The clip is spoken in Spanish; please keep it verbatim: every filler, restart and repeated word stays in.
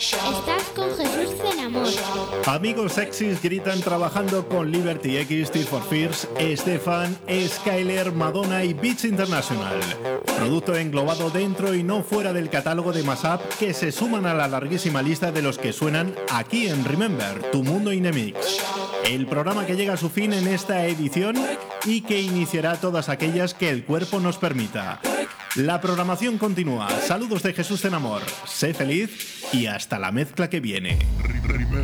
Estás con Jesús Zenamor. Amigos sexys gritan trabajando con Liberty X, Tears for Fears, Stefan, Skyler, Madonna y Beats International. Producto englobado dentro y no fuera del catálogo de Mashup, que se suman a la larguísima lista de los que suenan aquí en Remember, Tu Mundo in the Mix. El programa que llega a su fin en esta edición y que iniciará todas aquellas que el cuerpo nos permita. La programación continúa. Saludos de Jesús Zenamor. Sé feliz y hasta la mezcla que viene.